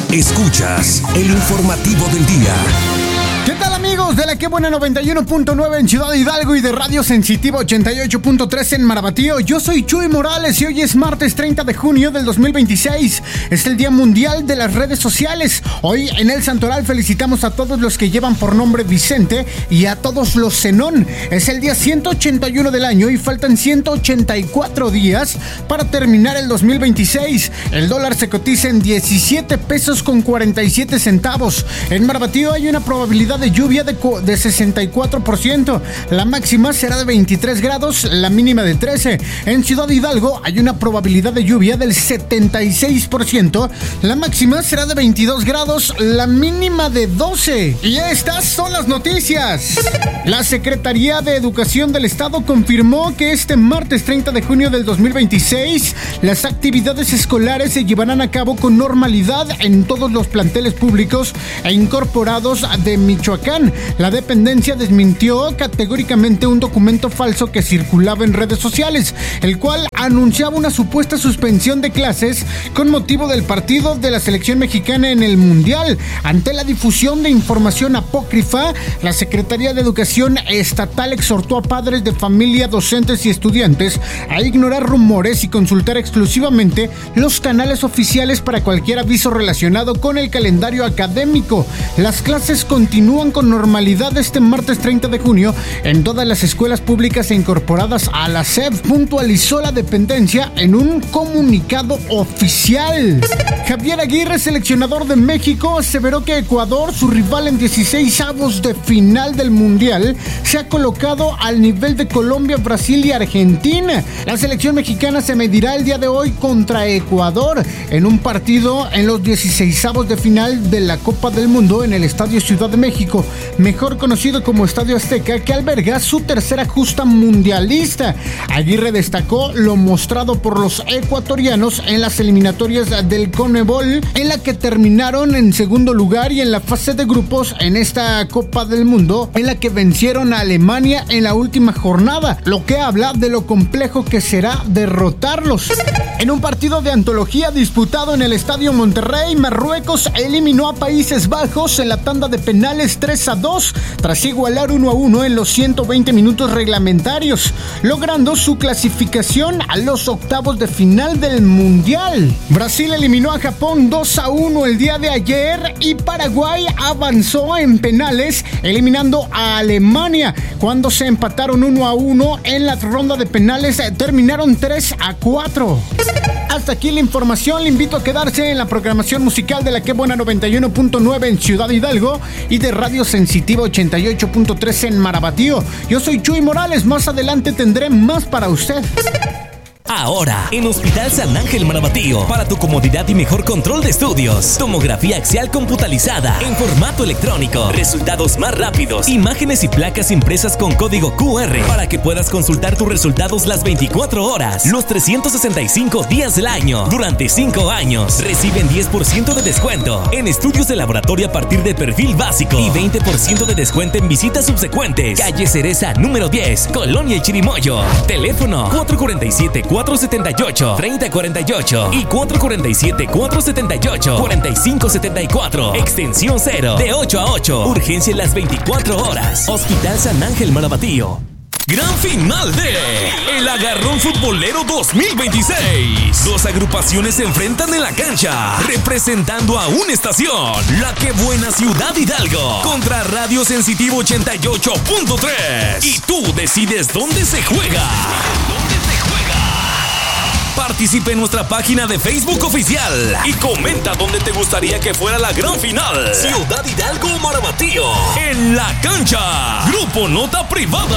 Escuchas el informativo del día. ¿Qué tal, amigos de la Que Buena 91.9 en Ciudad Hidalgo y de Radio Sensitiva 88.3 en Marabatío? Yo soy Chuy Morales y hoy es martes 30 de junio del 2026. Es el Día Mundial de las Redes Sociales. Hoy en el Santoral felicitamos a todos los que llevan por nombre Vicente y a todos los Zenón. Es el día 181 del año y faltan 184 días para terminar el 2026. El dólar se cotiza en 17 pesos con 47 centavos. En Marabatío hay una probabilidad de lluvia de 64%. La máxima será de 23 grados, la mínima de 13. En Ciudad Hidalgo hay una probabilidad de lluvia del 76%. La máxima será de 22 grados, la mínima de 12. Y estas son las noticias. La Secretaría de Educación del Estado confirmó que este martes 30 de junio del 2026 las actividades escolares se llevarán a cabo con normalidad en todos los planteles públicos e incorporados de Michoacán. La dependencia desmintió categóricamente un documento falso que circulaba en redes sociales, el cual anunciaba una supuesta suspensión de clases con motivo del partido de la selección mexicana en el Mundial. Ante la difusión de información apócrifa, la Secretaría de Educación Estatal exhortó a padres de familia, docentes y estudiantes a ignorar rumores y consultar exclusivamente los canales oficiales para cualquier aviso relacionado con el calendario académico. Las clases continúan con normalidad este martes 30 de junio en todas las escuelas públicas e incorporadas a la SEP, puntualizó la dependencia en un comunicado oficial. Javier Aguirre, seleccionador de México, aseveró que Ecuador, su rival en 16avos de final del Mundial, se ha colocado al nivel de Colombia, Brasil y Argentina. La selección mexicana se medirá el día de hoy contra Ecuador en un partido en los 16avos de final de la Copa del Mundo en el Estadio Ciudad de México, mejor conocido como Estadio Azteca, que alberga su tercera justa mundialista. Aguirre destacó lo mostrado por los ecuatorianos en las eliminatorias del CONMEBOL, en la que terminaron en segundo lugar, y en la fase de grupos en esta Copa del Mundo, en la que vencieron a Alemania en la última jornada, lo que habla de lo complejo que será derrotarlos. En un partido de antología disputado en el Estadio Monterrey, Marruecos eliminó a Países Bajos en la tanda de penales 3-2, tras igualar 1-1 en los 120 minutos reglamentarios, logrando su clasificación a los octavos de final del Mundial. Brasil eliminó a Japón 2-1 el día de ayer y Paraguay avanzó en penales eliminando a Alemania. Cuando se empataron 1-1 en la ronda de penales, terminaron 3-4. Hasta aquí la información. Le invito a quedarse en la programación musical de la Que Buena 91.9 en Ciudad Hidalgo y de Radio Sensitiva 88.3 en Marabatío. Yo soy Chuy Morales. Más adelante tendré más para usted. Ahora, en Hospital San Ángel Marabatío, para tu comodidad y mejor control de estudios, tomografía axial computarizada en formato electrónico, resultados más rápidos, imágenes y placas impresas con código QR para que puedas consultar tus resultados las 24 horas, los 365 días del año. Durante 5 años, reciben 10% de descuento en estudios de laboratorio a partir de perfil básico y 20% de descuento en visitas subsecuentes. Calle Cereza número 10, Colonia El Chirimoyo. Teléfono 447-478-3048 y 447-478-4574. Extensión 0, de 8 a 8. Urgencia en las 24 horas. Hospital San Ángel Marabatío. Gran final de El Agarrón Futbolero 2026. Dos agrupaciones se enfrentan en la cancha, representando a una estación, la Que Buena Ciudad Hidalgo, contra Radio Sensitivo 88.3. Y tú decides dónde se juega. Participa en nuestra página de Facebook oficial y comenta dónde te gustaría que fuera la gran final. Ciudad Hidalgo o Marabatío. En la cancha. Grupo Nota Privada.